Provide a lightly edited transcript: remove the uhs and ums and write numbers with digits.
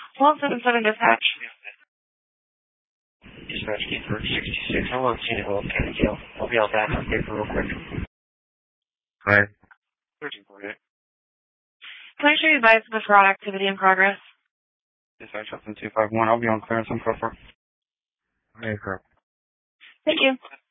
1277 dispatch. Dispatch Keeper 66. How long can you hold County Jail? I'll be on back on paper real quick. Right. 1348. Can I show you advice of the fraud activity in progress? Dispatch up in 251. I'll be on clearance on 44. Hey, girl. Thank you.